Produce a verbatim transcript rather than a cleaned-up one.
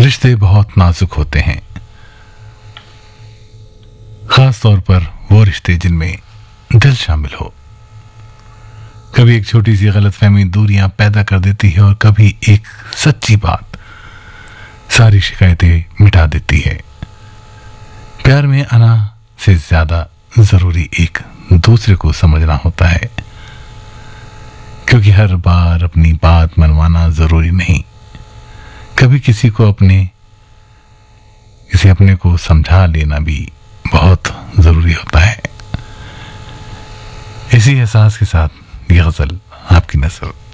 रिश्ते बहुत नाजुक होते हैं, खास तौर पर वो रिश्ते जिनमें दिल शामिल हो। कभी एक छोटी सी गलतफहमी दूरियां पैदा कर देती है और कभी एक सच्ची बात सारी शिकायतें मिटा देती है। प्यार में आना से ज्यादा जरूरी एक दूसरे को समझना होता है, क्योंकि हर बार अपनी बात मनवाना जरूरी नहीं। कभी किसी को अपने किसी अपने को समझा लेना भी बहुत जरूरी होता है। इसी एहसास के साथ ये गजल आपकी नज़र